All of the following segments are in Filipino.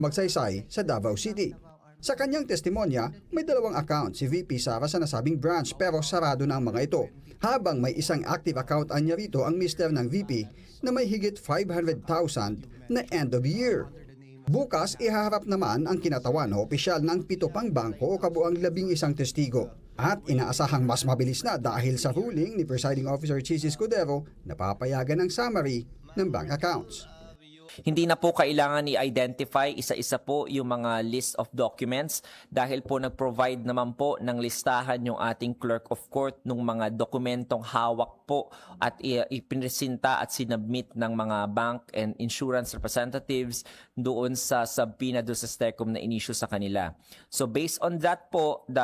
Magsaysay sa Davao City. Sa kanyang testimonya, may 2 account si VP Sara sa nasabing branch pero sarado na ang mga ito. Habang may isang active account anya rito ang mister ng VP na may higit 500,000 na end of year. Bukas, ihaharap naman ang kinatawan na opisyal ng 7 pang bangko o kabuang 11 testigo. At inaasahang mas mabilis na dahil sa ruling ni Presiding Officer Chis Escudero na papayagan ng summary ng bank accounts. Hindi na po kailangan i-identify isa-isa po yung mga list of documents dahil po nag-provide naman po ng listahan yung ating clerk of court ng mga dokumentong hawak po at ipinresinta at sinubmit ng mga bank and insurance representatives doon sa subpoena doon sa STECOM na inisyu sa kanila. So based on that po, the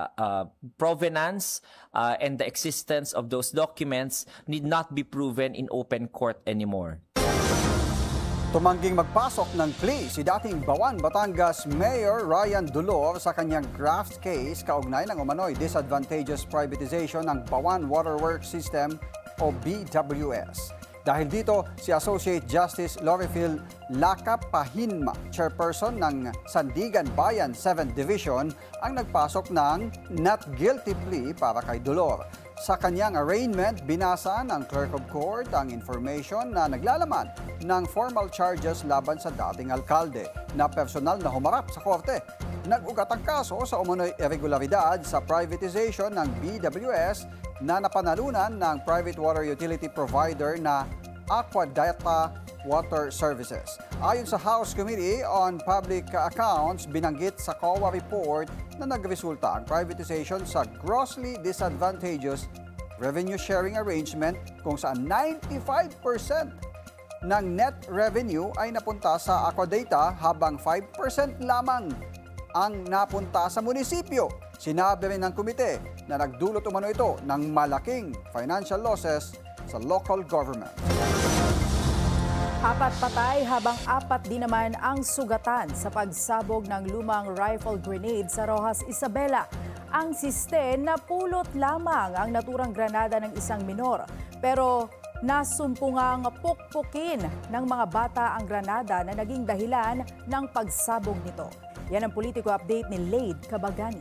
provenance and the existence of those documents need not be proven in open court anymore. Tumangging magpasok ng plea si dating Bawan, Batangas Mayor Ryan Dolor sa kanyang graft case kaugnay ng umano'y disadvantageous privatization ng Bawan Waterworks System o BWS. Dahil dito, si Associate Justice Lorifil Lacapahinma, chairperson ng Sandigan Bayan 7th Division, ang nagpasok ng not guilty plea para kay Dolor. Sa kanyang arraignment, binasa ng clerk of court ang information na naglalaman ng formal charges laban sa dating alkalde na personal na humarap sa korte. Nag-ugat ang kaso sa umano'y irregularidad sa privatization ng BWS na napanalunan ng private water utility provider na Aquadata Water Services. Ayon sa House Committee on Public Accounts, binanggit sa COA report na nagresulta ang privatization sa grossly disadvantageous revenue sharing arrangement kung saan 95% ng net revenue ay napunta sa Aquadata habang 5% lamang ang napunta sa munisipyo. Sinabi rin ng komite na nagdulot umano ito ng malaking financial losses sa local government. 4 patay habang 4 din naman ang sugatan sa pagsabog ng lumang rifle grenade sa Roxas, Isabela. Ang siste napulot lamang ang naturang granada ng isang minor pero nasumpungang pukpukin ng mga bata ang granada na naging dahilan ng pagsabog nito. Yan ang politiko update ni Lade Cabagani.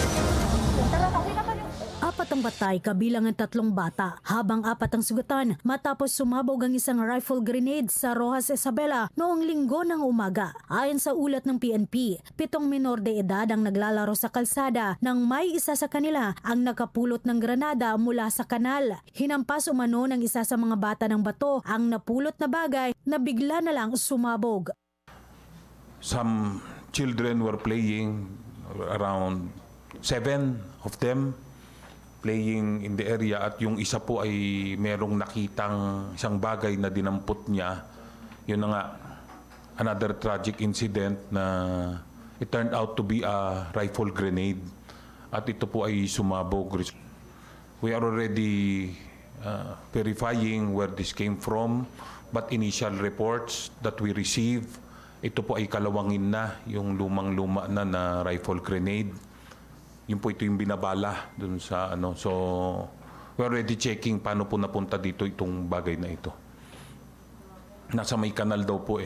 4 ang batay kabilang ang 3 bata, habang 4 ang sugatan matapos sumabog ang isang rifle grenade sa Roxas, Isabela noong Linggo ng umaga. Ayon sa ulat ng PNP, 7 minor de edad ang naglalaro sa kalsada nang may isa sa kanila ang nakapulot ng granada mula sa kanal. Hinampas umano ng isa sa mga bata ng bato ang napulot na bagay na bigla na lang sumabog. Some children were playing, around 7 of them playing in the area, at yung isa po ay merong nakitang isang bagay na dinampot niya. Yun na nga, another tragic incident na it turned out to be a rifle grenade at ito po ay sumabog. We are already verifying where this came from, but initial reports that we receive, ito po ay kalawangin na, yung lumang-luma na rifle grenade. Yun po ito yung binabala dun sa ano. So, we're already checking paano po napunta dito itong bagay na ito. Nasa may kanal daw po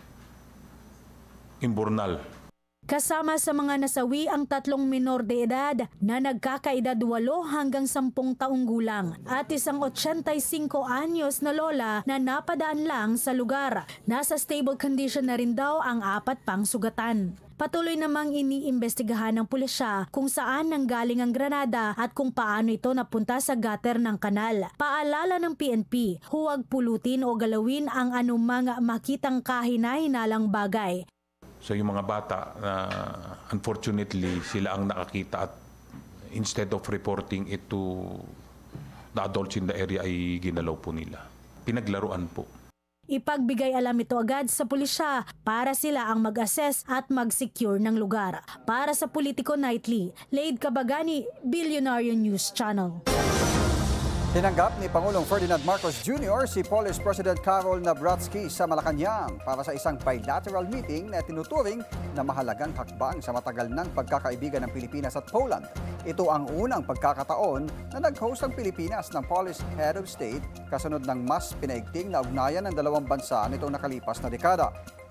Imburnal. Kasama sa mga nasawi ang 3 minor de edad na nagkakaedad 8 hanggang 10 taong gulang at isang 85 anyos na lola na napadaan lang sa lugar. Nasa stable condition na rin daw ang 4 pang sugatan. Patuloy namang iniimbestigahan ng pulisya kung saan nanggaling ang granada at kung paano ito napunta sa gutter ng kanal. Paalala ng PNP, huwag pulutin o galawin ang anumang makitang kahina-hinalang bagay. So yung mga bata, unfortunately, sila ang nakakita at instead of reporting it to the adults in the area ay ginalaw po nila. Pinaglaruan po. Ipagbigay alam ito agad sa pulisya para sila ang mag-assess at mag-secure ng lugar. Para sa Politico Nightly, Lade Cabagani, Billionaire News Channel. Tinanggap ni Pangulong Ferdinand Marcos Jr. si Polish President Karol Nawrocki sa Malacanang para sa isang bilateral meeting na tinuturing na mahalagang hakbang sa matagal ng pagkakaibigan ng Pilipinas at Poland. Ito ang unang pagkakataon na nag-host ang Pilipinas ng Polish Head of State kasunod ng mas pinaigting na ugnayan ng dalawang bansa nitong nakalipas na dekada.